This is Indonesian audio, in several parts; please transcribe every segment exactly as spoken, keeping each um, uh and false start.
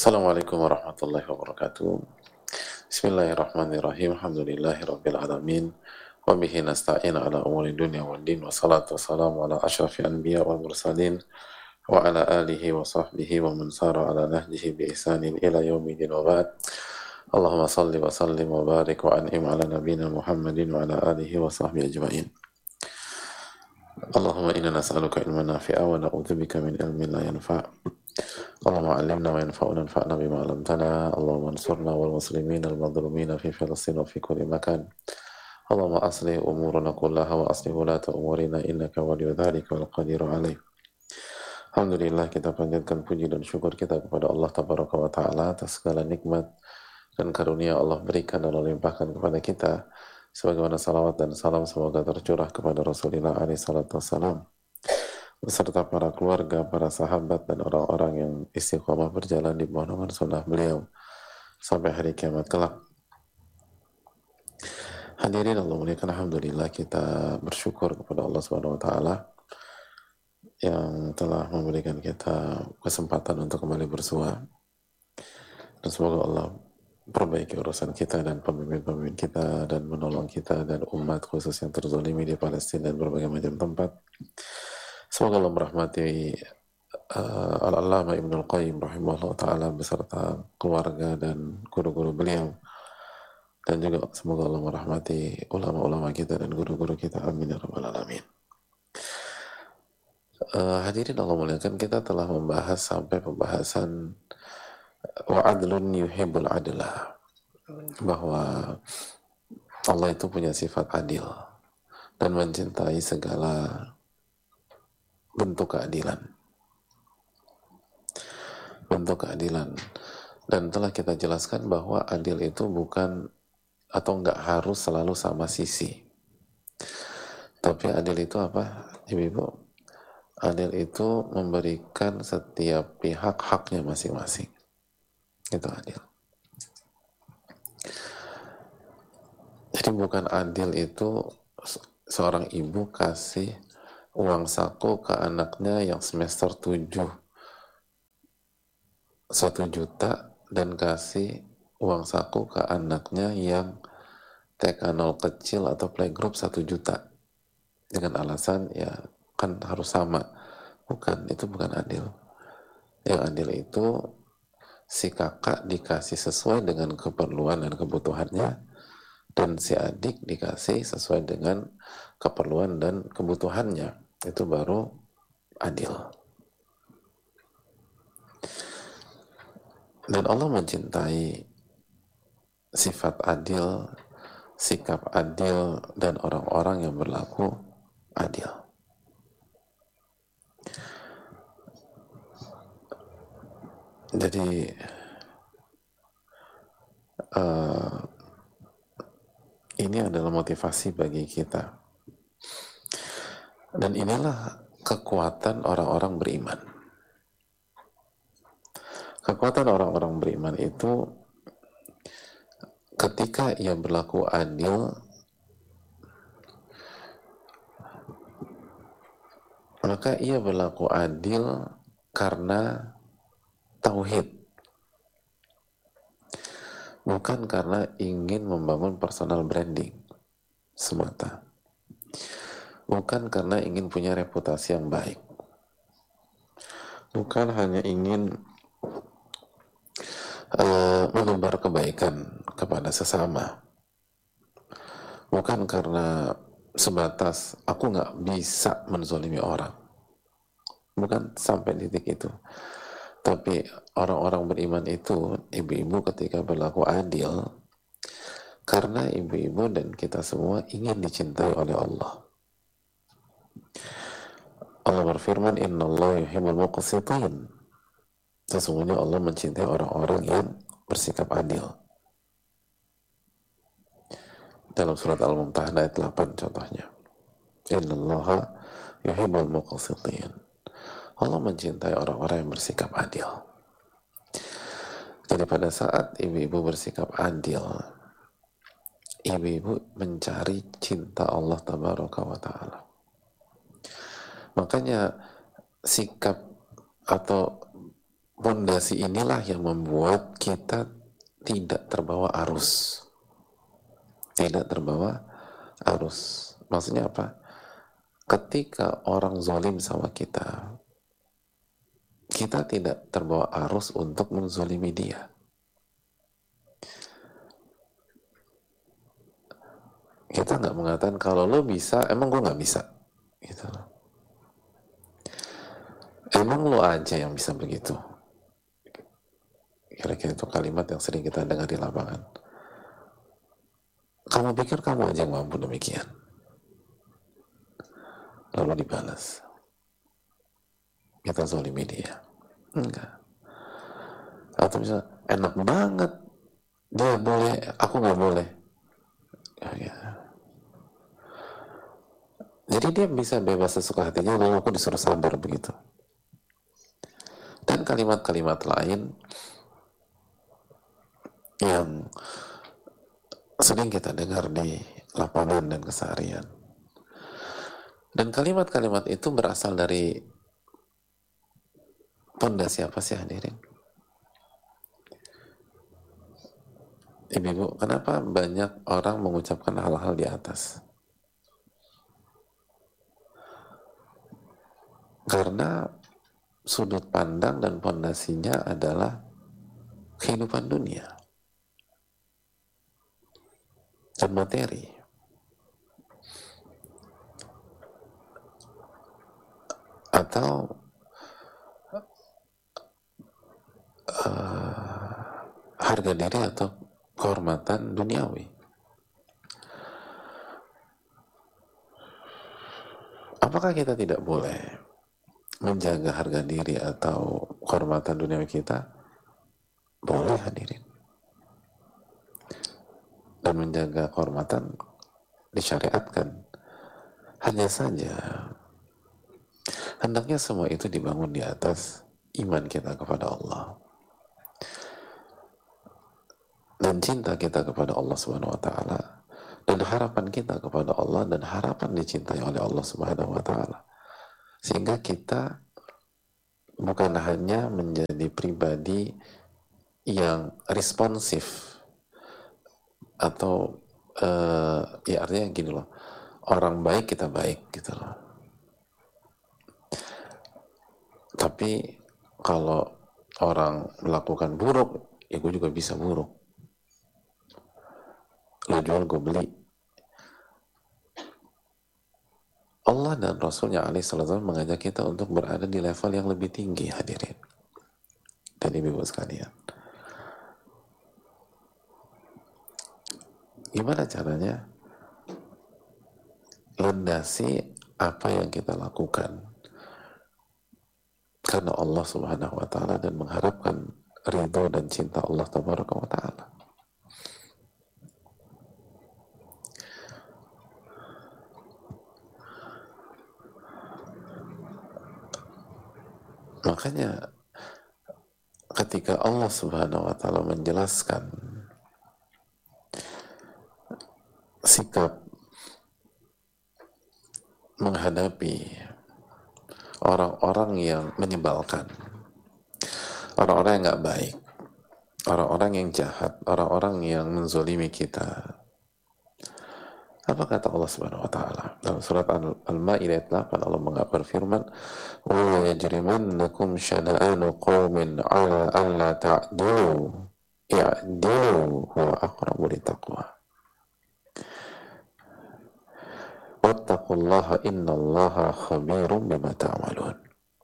Assalamualaikum warahmatullahi wabarakatuh. Bismillahirrahmanirrahim. Alhamdulillahi rabbil alamin. Wa bihi nasta'in ala umuri dunya wad din. Wassalatu wassalamu ala asyrafil anbiya wal mursalin wa ala alihi wa sahbihi wa man sara ala nahjihi bi ihsanin ila yaumidin wa ba'd. Allahumma salli wa sallim wa barik wa an'im ala nabiyyina Muhammadin wa ala alihi wa sahbihi ajma'in. Allahumma inna nas'aluka ilman nafi'a wa na'udzubika min ilmin la yanfa'. Allahumma 'allimna wa yanfa'una anfa'na bima 'allamtana. Allahumma ansurna wal muslimin al madhlumin fi Filastin wa fi kulli makan. Allahumma aslih umurana kullaha wa aslih ulata umurina innaka waliyyu dzalika wal qadiru 'alaih. Alhamdulillah, kita panjatkan puji dan syukur kita kepada Allah Tabaraka wa Ta'ala atas segala nikmat dan karunia Allah berikan dan Allah limpahkan kepada kita, sebagaimana salawat dan salam semoga tercurah kepada Rasulullah alaihi salatu wassalam beserta para keluarga, para sahabat, dan orang-orang yang istiqomah berjalan di bawah naungan sunnah beliau sampai hari kiamat kelak. Hadirin Allah muliakan, alhamdulillah kita bersyukur kepada Allah Subhanahu wa taala yang telah memberikan kita kesempatan untuk kembali bersua, dan semoga Allah perbaiki urusan kita dan pemimpin-pemimpin kita dan menolong kita dan umat khusus yang terzalimi di Palestina dan berbagai macam tempat. Semoga Allah merahmati uh, Al-Allamah Ibnul Qayyim rahimahullah ta'ala beserta keluarga dan guru-guru beliau, dan juga semoga Allah merahmati ulama-ulama kita dan guru-guru kita, amin ya rabbal alamin. Uh, hadirin Allah muliakan, kita telah membahas sampai pembahasan wa'adlun yuhibbul adlah, bahwa Allah itu punya sifat adil dan mencintai segala bentuk keadilan bentuk keadilan dan telah kita jelaskan bahwa adil itu bukan atau enggak harus selalu sama sisi, tapi adil itu apa, ibu-ibu? Adil itu memberikan setiap pihak haknya masing-masing, itu adil. Jadi bukan adil itu seorang ibu kasih uang saku ke anaknya yang semester tujuh satu juta dan kasih uang saku ke anaknya yang T K nol kecil atau playgroup satu juta dengan alasan ya kan harus sama. Bukan, itu bukan adil. Yang adil itu si kakak dikasih sesuai dengan keperluan dan kebutuhannya, dan si adik dikasih sesuai dengan keperluan dan kebutuhannya. Itu baru adil. Dan Allah mencintai sifat adil, sikap adil, dan orang-orang yang berlaku adil. Jadi uh, ini adalah motivasi bagi kita. Dan inilah kekuatan orang-orang beriman. Kekuatan orang-orang beriman itu ketika ia berlaku adil, maka ia berlaku adil karena tauhid, bukan karena ingin membangun personal branding semata, bukan karena ingin punya reputasi yang baik, bukan hanya ingin uh, menebar kebaikan kepada sesama, bukan karena sebatas aku nggak bisa menzolimi orang, bukan sampai titik itu. Tapi orang-orang beriman itu, ibu-ibu ketika berlaku adil, karena ibu-ibu dan kita semua ingin dicintai oleh Allah. Allah berfirman, innallaha yuhibbul muqsitin. Sesungguhnya Allah mencintai orang-orang yang bersikap adil. Dalam surat Al-Mumtahanah ayat delapan contohnya. Innallaha yuhibbul muqsitin. Allah mencintai orang-orang yang bersikap adil. Jadi pada saat ibu-ibu bersikap adil, ibu-ibu mencari cinta Allah Tabaraka wa Ta'ala. Makanya sikap atau pondasi inilah yang membuat kita tidak terbawa arus. Tidak terbawa arus. Maksudnya apa? Ketika orang zalim sama kita, kita tidak terbawa arus untuk menzalimi dia. Kita nggak mengatakan kalau lo bisa, emang gue nggak bisa, gitu. Emang lo aja yang bisa begitu. Kira-kira itu kalimat yang sering kita dengar di lapangan. Kamu pikir kamu aja yang mampu demikian? Lalu dibalas, kita zalimi dia. Enggak. Atau misalnya, enak banget, dia boleh, aku nggak boleh. Ya. Jadi dia bisa bebas sesuka hatinya, lalu aku disuruh sabar begitu. Dan kalimat-kalimat lain yang sering kita dengar di lapangan dan keseharian. Dan kalimat-kalimat itu berasal dari pondasi apa sih, hadirin? Ibu-ibu, kenapa banyak orang mengucapkan hal-hal di atas? Karena sudut pandang dan pondasinya adalah kehidupan dunia dan materi. Atau uh, harga diri atau kehormatan duniawi. Apakah kita tidak boleh menjaga harga diri atau kehormatan duniawi kita? Boleh, hadirin. Dan menjaga kehormatan disyariatkan. Hanya saja hendaknya semua itu dibangun di atas iman kita kepada Allah dan cinta kita kepada Allah Subhanahu wa taala, dan harapan kita kepada Allah dan harapan dicintai oleh Allah Subhanahu wa taala. Sehingga kita bukan hanya menjadi pribadi yang responsif atau uh, ya artinya gini loh, orang baik kita baik gitu loh. Tapi kalau orang melakukan buruk, ya gue juga bisa buruk. Lo jual, gue beli. Allah dan Rasulnya alaihi salatu mengajak kita untuk berada di level yang lebih tinggi, hadirin dan ibu-ibu sekalian. Gimana caranya? Landasi apa yang kita lakukan karena Allah Subhanahu wa taala dan mengharapkan ridho dan cinta Allah Tabaraka wa taala. Makanya ketika Allah Subhanahu wa taala menjelaskan sikap menghadapi orang-orang yang menyebalkan, orang-orang yang nggak baik, orang-orang yang jahat, orang-orang yang menzolimi kita, apa kata Allah Subhanahu wa taala dalam surat Al-Maidah ayat delapan? Allah berfirman, "Wa yajrimannakum syana'anu qaumin 'ala alla ta'dilu i'dilu huwa aqrabu littaqwa wattaqullaha innallaha khabirum bima ta'malun."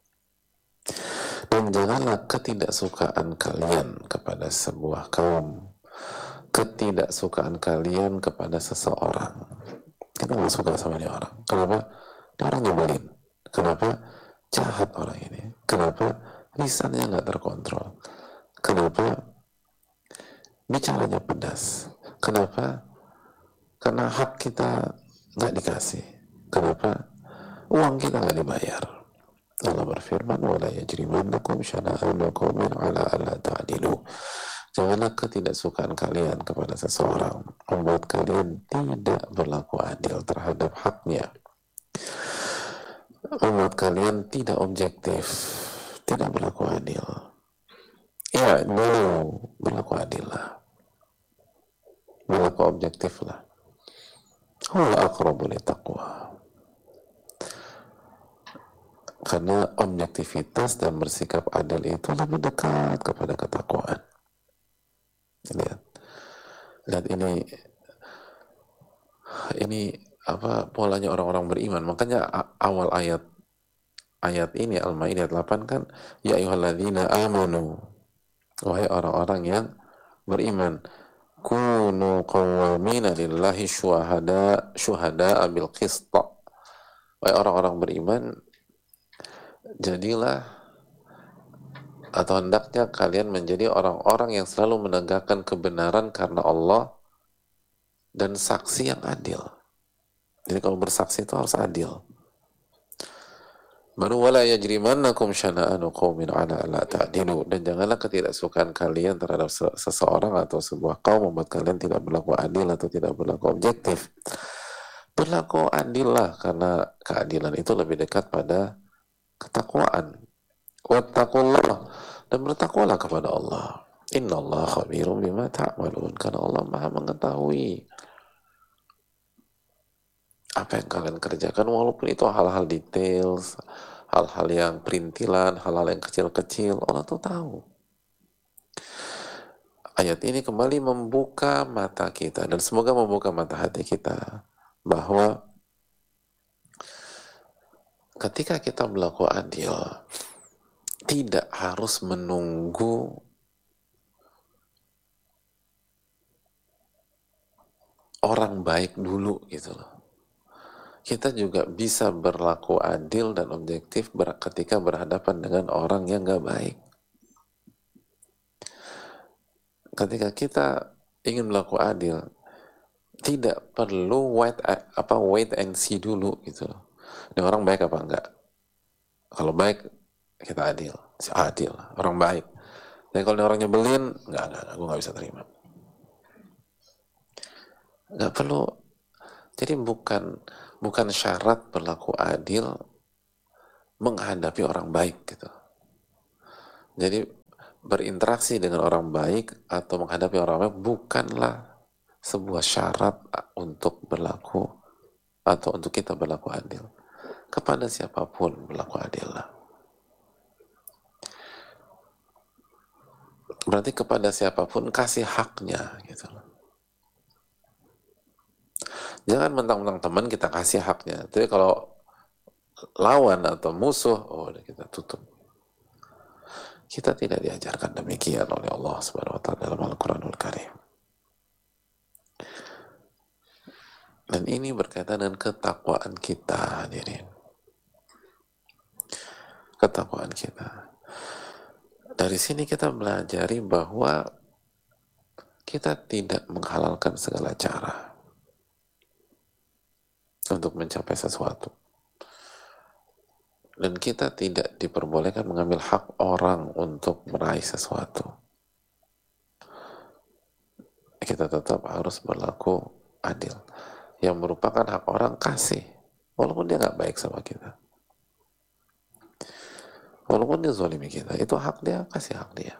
Dan janganlah ketidaksukaan kalian kepada sebuah kaum, ketidaksukaan kalian kepada seseorang. Kita nggak suka sama dia orang. Kenapa? Dia orang nyebelin. Kenapa? Jahat orang ini. Kenapa? Lisannya nggak terkontrol. Kenapa? Bicaranya pedas. Kenapa? Karena hak kita nggak dikasih. Kenapa? Uang kita nggak dibayar. Allah berfirman, "Wala yajrimannakum syana'anu qaumin 'ala alla ta'dilu." Janganlah ketidaksukaan kalian kepada seseorang membuat kalian tidak berlaku adil terhadap haknya, membuat kalian tidak objektif, tidak berlaku adil. I'dilu, berlaku adillah, berlaku objektif lah. Huwa aqrabu littaqwa. Karena objektivitas dan bersikap adil itu lebih dekat kepada ketakwaan. Lihat, lihat ini, ini apa polanya orang-orang beriman. Makanya awal ayat ayat ini Al-Maidah delapan kan, ya ayyuhalladzina amanu, wahai orang-orang yang beriman, kunu qawwamina lillahi syuhada syuhada bil qist. Wahai orang-orang beriman, jadilah atau hendaknya kalian menjadi orang-orang yang selalu menegakkan kebenaran karena Allah dan saksi yang adil. Jadi kalau bersaksi itu harus adil. Baru wala yajrimannakum syana'anu qaumin ala alla ta'dilu, dan janganlah ketidaksukaan kalian terhadap seseorang atau sebuah kaum membuat kalian tidak berlaku adil atau tidak berlaku objektif. Berlaku adil lah, karena keadilan itu lebih dekat pada ketakwaan. Wattaqullah, dan bertakwalah kepada Allah. Innallaha khabirun bima ta'malun, karena Allah Maha mengetahui apa yang kalian kerjakan, walaupun itu hal-hal detail, hal-hal yang perintilan, hal-hal yang kecil-kecil, Allah tuh tahu. Ayat ini kembali membuka mata kita, dan semoga membuka mata hati kita, bahwa ketika kita berlaku adil, tidak harus menunggu orang baik dulu gitu loh. Kita juga bisa berlaku adil dan objektif ber ketika berhadapan dengan orang yang gak baik. Ketika kita ingin berlaku adil, tidak perlu wait apa wait and see dulu gitu loh. Ini orang baik apa enggak? Kalau baik, kita adil, adil, orang baik. Dan kalau orang nyebelin, enggak, enggak, enggak, gue gak bisa terima. Enggak perlu. Jadi bukan bukan syarat berlaku adil menghadapi orang baik gitu. Jadi berinteraksi dengan orang baik atau menghadapi orang baik bukanlah sebuah syarat untuk berlaku atau untuk kita berlaku adil. Kepada siapapun berlaku adil lah. Berarti kepada siapapun kasih haknya gitu loh. Jangan mentang-mentang teman kita kasih haknya. Tapi kalau lawan atau musuh, oh kita tutup. Kita tidak diajarkan demikian oleh Allah Subhanahu wa taala dalam Al-Qur'anul Karim. Dan ini berkaitan dengan ketakwaan kita, hadirin. Ketakwaan kita. Dari sini kita belajari bahwa kita tidak menghalalkan segala cara untuk mencapai sesuatu. Dan kita tidak diperbolehkan mengambil hak orang untuk meraih sesuatu. Kita tetap harus berlaku adil. Yang merupakan hak orang, kasih. Walaupun dia nggak baik sama kita. Walaupun dia zalimi kita, itu hak dia, kasih hak dia.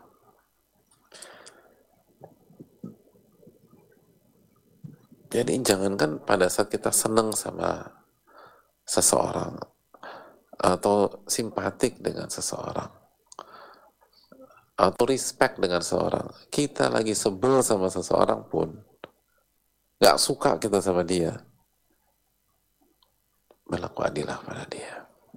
Jadi jangankan pada saat kita senang sama seseorang, atau simpatik dengan seseorang, atau respect dengan seseorang, kita lagi sebel sama seseorang pun, gak suka kita sama dia, berlaku adillah pada dia.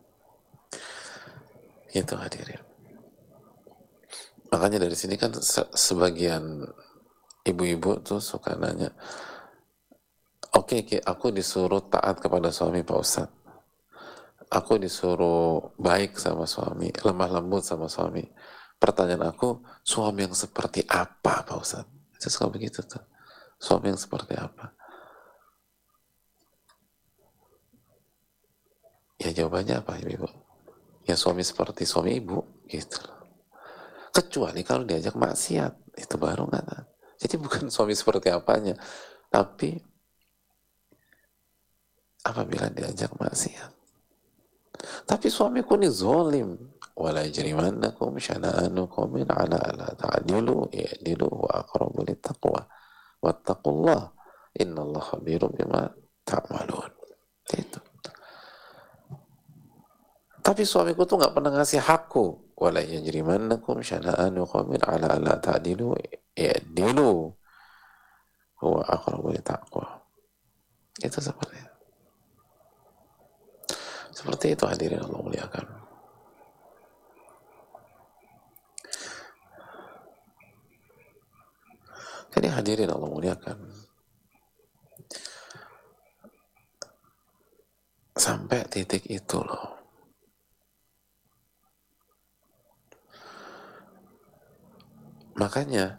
Itu hadirin. Makanya dari sini kan se sebagian ibu-ibu tuh suka nanya, oke, okay, aku disuruh taat kepada suami Pak Ustadz, aku disuruh baik sama suami, lemah lembut sama suami. Pertanyaan aku, suami yang seperti apa Pak Ustadz? Itu suka begitu tuh. Suami yang seperti apa? Ya jawabannya apa ibu? Ya suami seperti suami ibu, gitu. Kecuali kalau diajak maksiat, itu baru nggak. Jadi bukan suami seperti apanya, tapi apabila diajak maksiat. Tapi suamiku ini zolim, wala yajrimannakum syana'anu qaumin ala alla ta'dilu i'dilu wa aqrabu littaqwa wattaqullah innallaha khabirum bima ta'malun. Itu. Tapi suamiku tuh nggak pernah ngasih hakku. Wala yajrimannakum syana'anu qaumin ala alla ta'dilu i'dilu huwa aqrabu littaqwa. Itu seperti itu. Seperti itu hadirin Allah muliakan. Jadi hadirin Allah muliakan, sampai titik itu loh. Makanya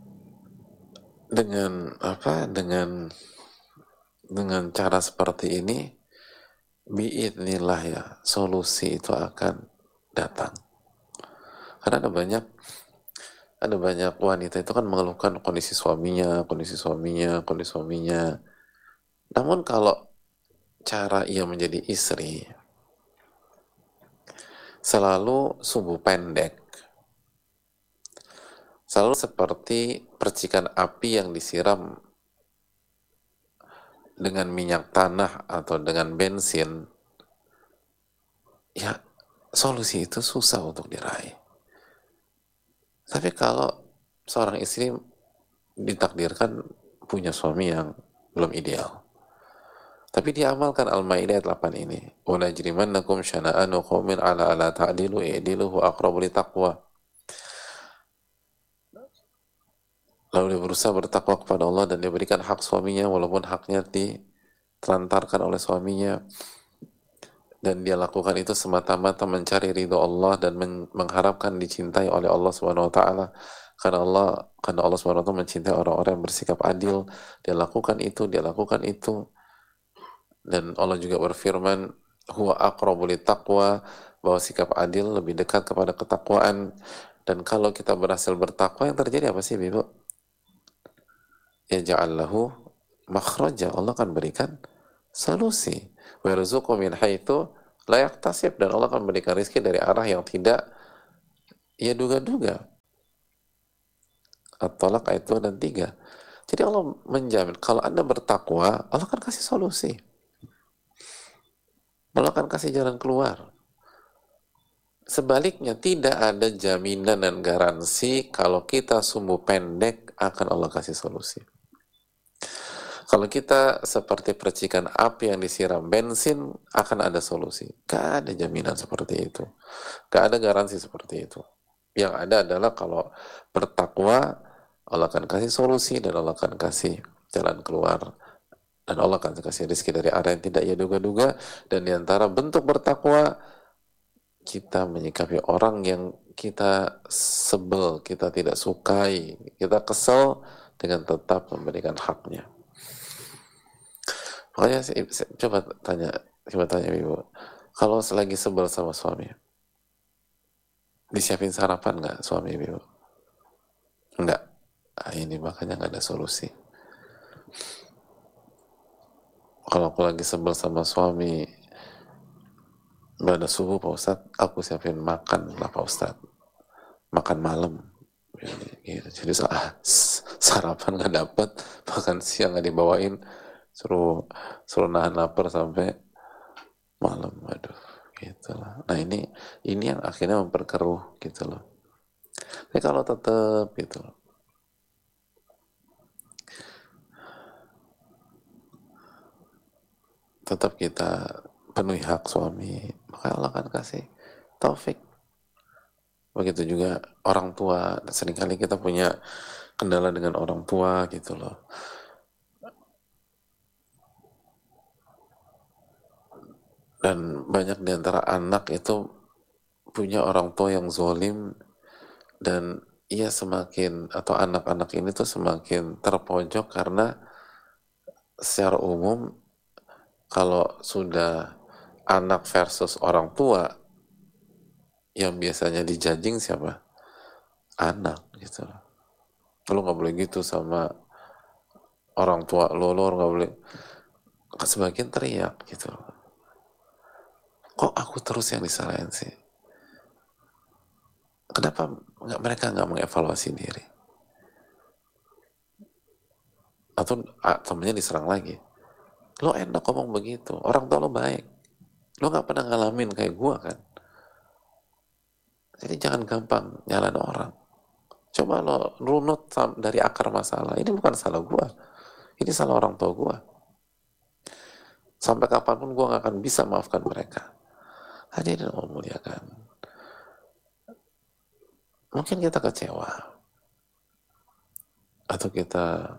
dengan apa dengan dengan cara seperti ini biidznillah ya solusi itu akan datang. Karena ada banyak ada banyak wanita itu kan mengeluhkan kondisi suaminya, kondisi suaminya, kondisi suaminya. Namun kalau cara ia menjadi istri selalu sumbu pendek, selalu seperti percikan api yang disiram dengan minyak tanah atau dengan bensin, ya solusi itu susah untuk diraih. Tapi kalau seorang istri ditakdirkan punya suami yang belum ideal, tapi dia amalkan Al-Maidah ayat delapan ini, wala yajrimannakum syana'anu qaumin ala alla ta'dilu i'dilu huwa aqrabu littaqwa. Lalu dia berusaha bertakwa kepada Allah dan dia berikan hak suaminya walaupun haknya ditelantarkan oleh suaminya, dan dia lakukan itu semata-mata mencari ridho Allah dan mengharapkan dicintai oleh Allah Subhanahu wa taala. Karena Allah karena Allah Subhanahu wa taala mencintai orang-orang yang bersikap adil, dia lakukan itu, dia lakukan itu. Dan Allah juga berfirman, huwa aqrabu littaqwa, bahwa sikap adil lebih dekat kepada ketakwaan. Dan kalau kita berhasil bertakwa, yang terjadi apa sih, Ibu? Ya ja'allahu makhraja, Allah akan berikan solusi. Wa yarzuqhu min haitsu la yahtasib, dan Allah akan berikan rezeki dari arah yang tidak ia duga-duga. At-Talaq ayat dua dan tiga. Jadi Allah menjamin kalau Anda bertakwa, Allah akan kasih solusi. Allah akan kasih jalan keluar. Sebaliknya tidak ada jaminan dan garansi kalau kita sumbu pendek akan Allah kasih solusi. Kalau kita seperti percikan api yang disiram bensin, akan ada solusi. Gak ada jaminan seperti itu. Gak ada garansi seperti itu. Yang ada adalah kalau bertakwa, Allah akan kasih solusi dan Allah akan kasih jalan keluar. Dan Allah akan kasih rezeki dari arah yang tidak ia duga-duga. Dan diantara bentuk bertakwa, kita menyikapi orang yang kita sebel, kita tidak sukai, kita kesel, dengan tetap memberikan haknya. Makanya saya, saya, coba tanya, coba tanya Ibu, kalau selagi sebel sama suami, disiapin sarapan nggak suami Ibu? Enggak. Nah, ini makanya nggak ada solusi. Kalau aku lagi sebel sama suami, nggak ada subuh Pak Ustadz, aku siapin makan lah Pak Ustadz, makan malam. Gitu. Jadi saat sarapan nggak dapat, makan siang nggak dibawain, suruh suruh nahan lapar sampai malam. Aduh, gitulah. Nah ini ini yang akhirnya memperkeruh gitu loh. Tapi kalau tetap gitu loh, tetap kita penuhi hak suami, maka Allah akan kasih taufik. Begitu juga orang tua. Seringkali kita punya kendala dengan orang tua gitu loh. Dan banyak diantara anak itu punya orang tua yang zolim, dan ia semakin, atau anak-anak ini tuh semakin terpojok karena secara umum kalau sudah anak versus orang tua, yang biasanya dijudging siapa? Anak gitu. Lo nggak boleh gitu sama orang tua lo, lo nggak boleh. Sebagian teriak gitu. Kok aku terus yang disalahin sih? Kenapa nggak, mereka nggak mengevaluasi diri? Atau ah, temennya diserang lagi. Lo enak ngomong begitu, orang tua lo baik. Lo nggak pernah ngalamin kayak gua kan. Jadi jangan gampang nyalain orang. Coba lo runut dari akar masalah. Ini bukan salah gua. Ini salah orang tua gua. Sampai kapanpun gua nggak akan bisa maafkan mereka. Hadirin Allah muliakan. Mungkin kita kecewa. Atau kita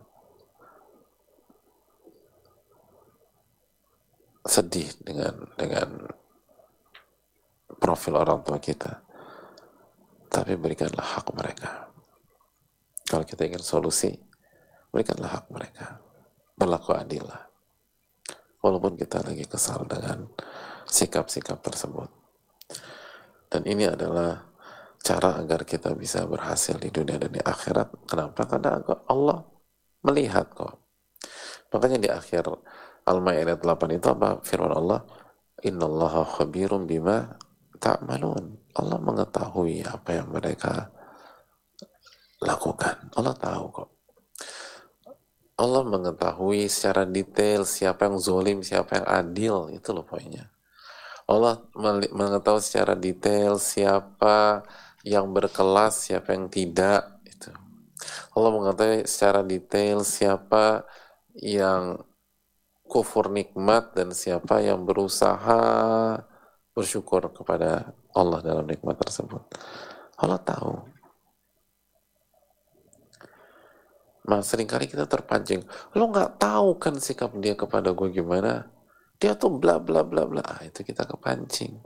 sedih dengan dengan profil orang tua kita. Tapi berikanlah hak mereka. Kalau kita ingin solusi, berikanlah hak mereka. Berlaku adil lah. Walaupun kita lagi kesal dengan sikap-sikap tersebut. Dan ini adalah cara agar kita bisa berhasil di dunia dan di akhirat. Kenapa? Karena Allah melihat kok. Makanya di akhir Al-Maidah delapan itu apa? Firman Allah, Innallaha khabirum bima ta'malun. Allah mengetahui apa yang mereka lakukan. Allah tahu kok. Allah mengetahui secara detail siapa yang zolim, siapa yang adil. Itu loh poinnya. Allah mengetahui secara detail siapa yang berkelas, siapa yang tidak. Itu. Allah mengetahui secara detail siapa yang kufur nikmat dan siapa yang berusaha bersyukur kepada Allah dalam nikmat tersebut. Allah tahu. Nah, seringkali kita terpancing. Lo nggak tahu kan sikap dia kepada gue gimana? Dia tuh bla bla bla bla. Ah, itu kita kepancing.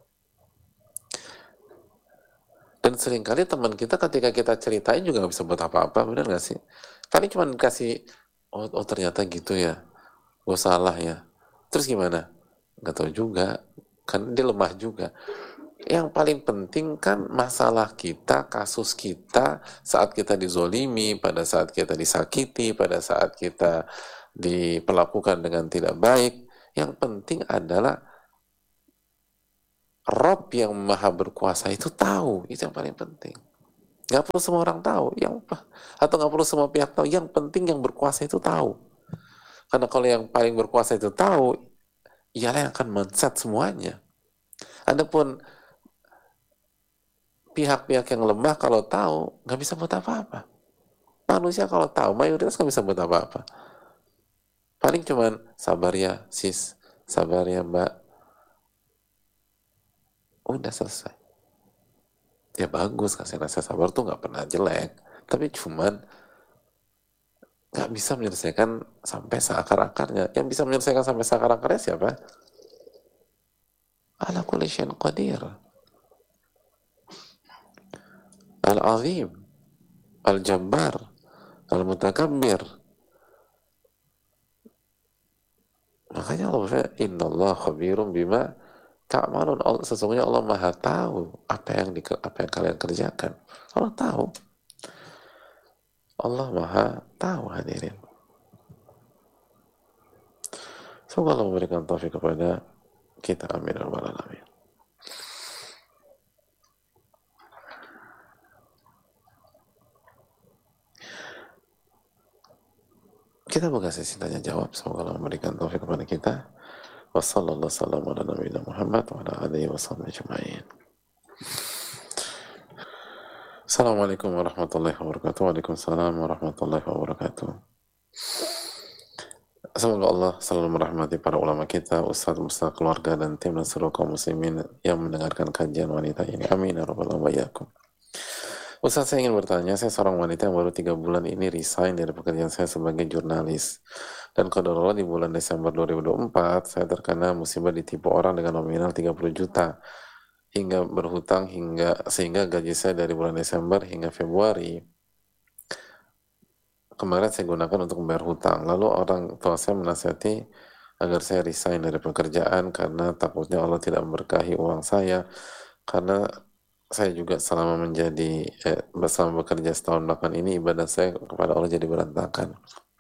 Dan seringkali teman kita ketika kita ceritain juga nggak bisa buat apa-apa, benar nggak sih? Tadi cuma kasih, oh, oh ternyata gitu ya, gue salah ya. Terus gimana? Nggak tahu juga, kan dia lemah juga. Yang paling penting kan masalah kita, kasus kita, saat kita dizolimi, pada saat kita disakiti, pada saat kita diperlakukan dengan tidak baik. Yang penting adalah Rob yang maha berkuasa itu tahu, itu yang paling penting. Gak perlu semua orang tahu, yang atau gak perlu semua pihak tahu. Yang penting yang berkuasa itu tahu. Karena kalau yang paling berkuasa itu tahu, ialah yang akan men-set semuanya. Adapun pihak-pihak yang lemah kalau tahu, nggak bisa buat apa-apa. Manusia kalau tahu, mayoritas nggak bisa buat apa-apa. Paling cuman sabar ya sis, sabar ya mbak. Udah selesai. Ya bagus, kasih rasa sabar tuh nggak pernah jelek. Tapi cuman nggak bisa menyelesaikan sampai seakar-akarnya. Yang bisa menyelesaikan sampai seakar-akarnya siapa? Ala kulli syai'in qadir. Al-Azim, Al-Jabbar, Al-Mutakabbir. Makanya Allah berfirman, Innallaha khabirum bima ta'malun. Sesungguhnya Allah Maha tahu apa yang di, apa yang kalian kerjakan. Allah tahu. Allah Maha tahu, hadirin. Semoga Allah memberikan taufik kepada kita. Amin ya rabbal alamin. Kita buka sesi tanya jawab. Semoga Allah memberikan taufik kepada kita. Wassallallahu sallam ala nabiyina Muhammad wa ala alihi wa sahbihi ajma'in. Assalamualaikum warahmatullahi wabarakatuh. Waalaikumsalam warahmatullahi wabarakatuh. Semoga Allah selalu merahmati para ulama kita, ustadz, ustadz, keluarga, dan tim dan seluruh kaum muslimin yang mendengarkan kajian wanita ini. Amin ya rabbal alamin. Ustadz, saya ingin bertanya, saya seorang wanita yang baru tiga bulan ini resign dari pekerjaan saya sebagai jurnalis. Dan qadarullah di bulan Desember dua ribu dua puluh empat, saya terkena musibah ditipu orang dengan nominal tiga puluh juta. Hingga berhutang, hingga sehingga gaji saya dari bulan Desember hingga Februari kemarin saya gunakan untuk membayar hutang. Lalu orang tua saya menasihati agar saya resign dari pekerjaan karena takutnya Allah tidak memberkahi uang saya. Karena saya juga selama menjadi eh, selama bekerja setahun belakangan ini ibadah saya kepada Allah jadi berantakan.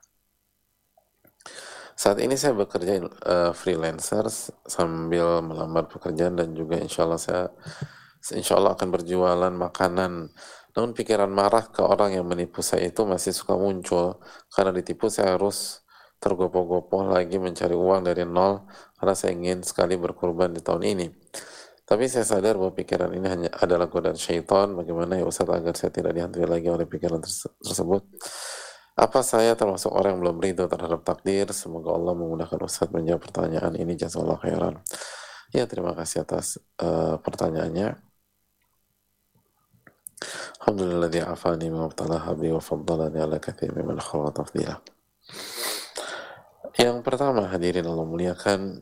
Saat ini saya bekerja uh, freelancer sambil melamar pekerjaan dan juga insya Allah saya insya Allah akan berjualan makanan. Namun pikiran marah ke orang yang menipu saya itu masih suka muncul. Karena ditipu saya harus tergopoh-gopoh lagi mencari uang dari nol karena saya ingin sekali berkurban di tahun ini. Tapi saya sadar bahwa pikiran ini hanya adalah godaan syaitan. Bagaimana ya Ustaz agar saya tidak dihantui lagi oleh pikiran terse- tersebut? Apa saya termasuk orang yang belum ridho terhadap takdir? Semoga Allah memudahkan Ustaz menjawab pertanyaan ini. Jazakallah khairan. Ya, terima kasih atas uh, pertanyaannya. Alhamdulilladzi afani wa abtalaha bi wa faddalani ala katsir mimman khalaqa tafdila. Yang pertama, hadirin Allah muliakan,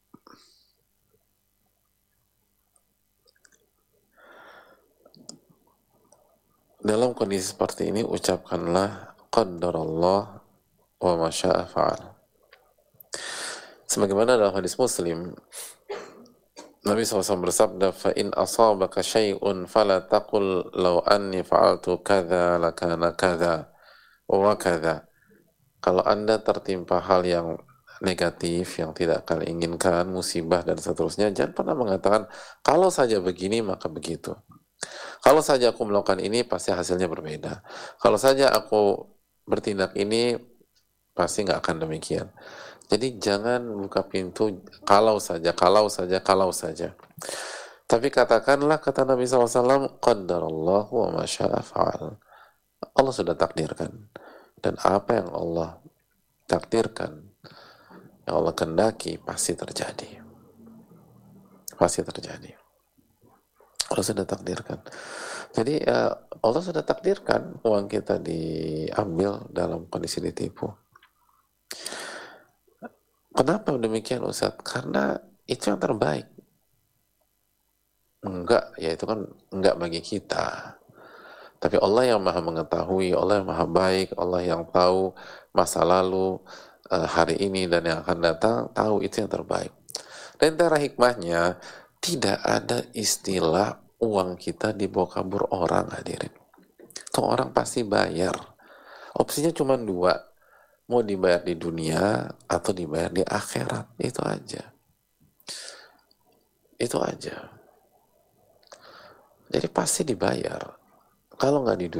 dalam kondisi seperti ini ucapkanlah qaddarallah wa ma syaa fa'al. Sebagaimana dalam hadis Muslim, Nabi shallallahu alaihi wasallam bersabda, fa in asabaka syai'un fala taqul law anni fa'altu kadza lakana kadza wa kadza. Kalau Anda tertimpa hal yang negatif, yang tidak kalian inginkan, musibah dan seterusnya, jangan pernah mengatakan, kalau saja begini maka begitu. Kalau saja aku melakukan ini, pasti hasilnya berbeda. Kalau saja aku bertindak ini, pasti nggak akan demikian. Jadi jangan buka pintu, kalau saja, kalau saja, kalau saja. Tapi katakanlah, kata Nabi shallallahu alaihi wasallam, qaddarallahu wa ma syaa fa'al. Allah sudah takdirkan. Dan apa yang Allah takdirkan, yang Allah kendaki, pasti terjadi. Pasti terjadi. Allah sudah takdirkan. Jadi uh, Allah sudah takdirkan uang kita diambil dalam kondisi ditipu. Kenapa demikian Ustaz? Karena itu yang terbaik. Enggak, ya itu kan enggak bagi kita. Tapi Allah yang maha mengetahui, Allah yang maha baik, Allah yang tahu masa lalu, uh, hari ini dan yang akan datang, tahu itu yang terbaik. Dan antara hikmahnya, tidak ada istilah uang kita dibawa kabur orang, hadirin. Itu orang pasti bayar. Opsinya cuma dua, mau dibayar di dunia atau dibayar di akhirat. Itu aja. Itu aja. Jadi pasti dibayar. Kalau nggak di dunia,